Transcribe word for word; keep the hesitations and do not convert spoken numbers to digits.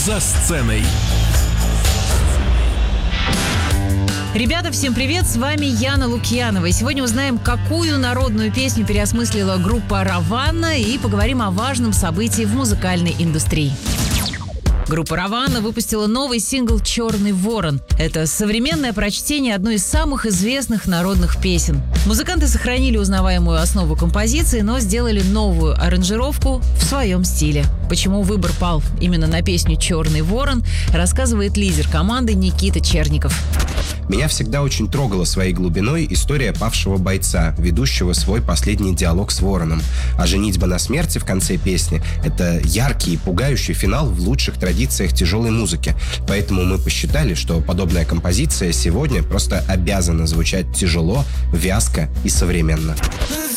За сценой. Ребята, всем привет! С вами Яна Лукьянова. И сегодня узнаем, какую народную песню переосмыслила группа «Раванна», и поговорим о важном событии в музыкальной индустрии. Группа «Раванна» выпустила новый сингл «Черный ворон». Это современное прочтение одной из самых известных народных песен. Музыканты сохранили узнаваемую основу композиции, но сделали новую аранжировку в своем стиле. Почему выбор пал именно на песню «Черный ворон», рассказывает лидер команды Никита Черников. Меня всегда очень трогала своей глубиной история павшего бойца, ведущего свой последний диалог с вороном. А «Женитьба на смерти» в конце песни — это яркий и пугающий финал в лучших традициях тяжелой музыки. Поэтому мы посчитали, что подобная композиция сегодня просто обязана звучать тяжело, вязко и современно.